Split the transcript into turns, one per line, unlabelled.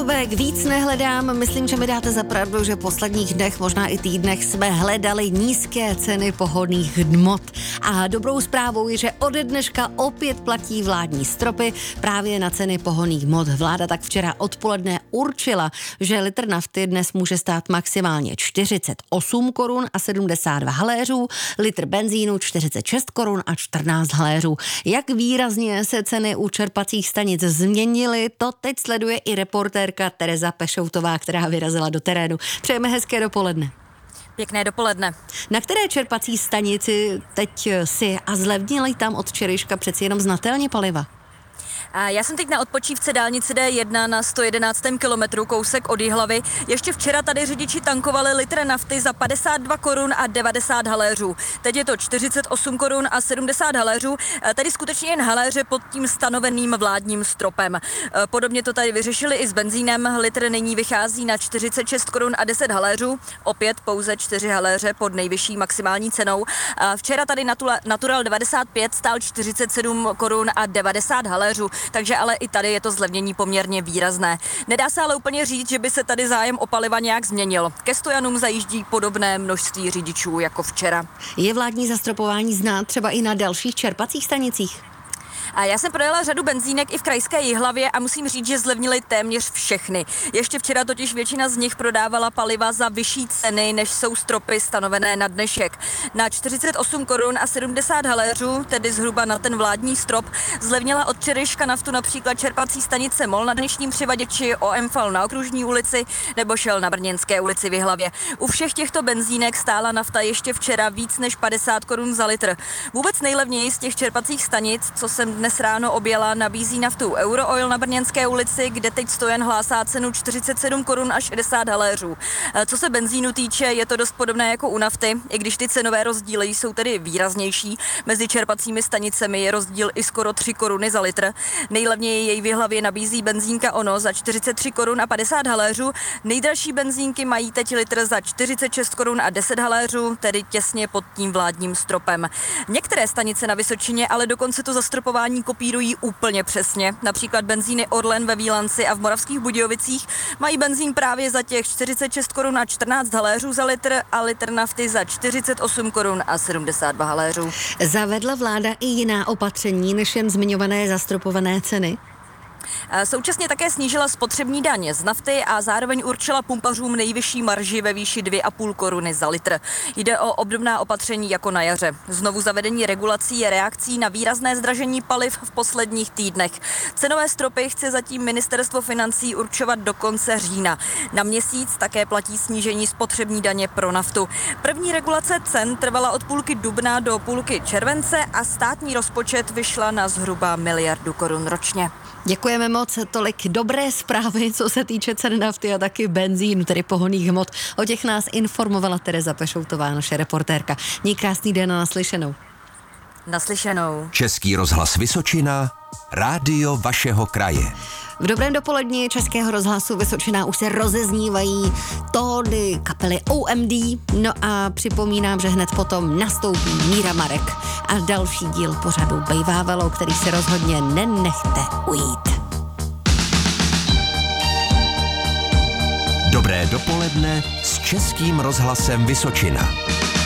Víc nehledám, myslím, že mi dáte za pravdu, že v posledních dnech, možná i týdnech jsme hledali nízké ceny pohonných hmot. A dobrou zprávou je, že ode dneška opět platí vládní stropy právě na ceny pohonných hmot. Vláda tak včera odpoledne určila, že litr nafty dnes může stát maximálně 48 korun a 72 haléřů, litr benzínu 46 korun a 14 haléřů. Jak výrazně se ceny u čerpacích stanic změnily, to teď sleduje i reportérka Tereza Pešoutová, která vyrazila do terénu. Přejeme hezké dopoledne.
Pěkné dopoledne.
Na které čerpací stanici teď si a zlevnili tam od včerejška přeci jenom znatelně paliva?
Já jsem teď na odpočívce dálnice D1 na 111. kilometru, kousek od Jihlavy. Ještě včera tady řidiči tankovali litr nafty za 52 korun a 90 haléřů. Teď je to 48 korun a 70 haléřů, tedy skutečně jen haléře pod tím stanoveným vládním stropem. Podobně to tady vyřešili i s benzínem. Litr nyní vychází na 46 korun a 10 haléřů, opět pouze 4 haléře pod nejvyšší maximální cenou. Včera tady Natural 95 stál 47 korun a 90 haléřů. Takže ale i tady je to zlevnění poměrně výrazné. Nedá se ale úplně říct, že by se tady zájem o paliva nějak změnil. Ke stojanům zajíždí podobné množství řidičů jako včera.
Je vládní zastropování znát třeba i na dalších čerpacích stanicích?
A já jsem prodala řadu benzínek i v krajské Jihlavě a musím říct, že zlevnily téměř všechny. Ještě včera totiž většina z nich prodávala paliva za vyšší ceny, než jsou stropy stanovené na dnešek. Na 48 korun a 70 haléřů, tedy zhruba na ten vládní strop, zlevnila od včerejška naftu například čerpací stanice MOL na dnešním přivaděči, OMFAL na Okružní ulici nebo Shell na Brněnské ulici v Jihlavě. U všech těchto benzínek stála nafta ještě včera víc než 50 korun za litr. Vůbec nejlevněji z těch čerpacích stanic, co jsem dnes ráno objela, nabízí naftu Eurooil na Brněnské ulici, kde teď stojan hlásá cenu 47 korun a 60 haléřů. Co se benzínu týče, je to dost podobné jako u nafty, i když ty cenové rozdíly jsou tedy výraznější. Mezi čerpacími stanicemi je rozdíl i skoro 3 koruny za litr. Nejlevněji jej v Jihlavě nabízí benzínka ONO za 43 korun a 50 haléřů. Nejdražší benzínky mají teď litr za 46 korun a 10 haléřů, tedy těsně pod tím vládním stropem. Některé stanice na Vysočině ale dokonce to zastropování kopírují úplně přesně. Například benzíny Orlen ve Vílanci a v Moravských Budějovicích mají benzín právě za těch 46 korun a 14 haléřů za litr a litr nafty za 48 korun a 72 haléřů.
Zavedla vláda i jiná opatření než jen zmiňované zastropované ceny?
Současně také snížila spotřební daň z nafty a zároveň určila pumpařům nejvyšší marži ve výši 2,5 koruny za litr. Jde o obdobná opatření jako na jaře. Znovu zavedení regulací je reakcí na výrazné zdražení paliv v posledních týdnech. Cenové stropy chce zatím ministerstvo financí určovat do konce října. Na měsíc také platí snížení spotřební daně pro naftu. První regulace cen trvala od půlky dubna do půlky července a státní rozpočet vyšla na zhruba miliardu korun ročně.
Děkujeme moc, tolik dobré zprávy, co se týče cen nafty a taky benzínu, tedy pohonných hmot. O těch nás informovala Tereza Pešoutová, naše reportérka. Měj krásný den a naslyšenou.
Naslyšenou.
Český rozhlas Vysočina, rádio vašeho kraje.
V dobrém dopoledni Českého rozhlasu Vysočina už se rozeznívají tóny kapely OMD. No a připomínám, že hned potom nastoupí Míra Marek a další díl pořadu Bejvávalo, který se rozhodně nenechte ujít.
Dobré dopoledne s Českým rozhlasem Vysočina.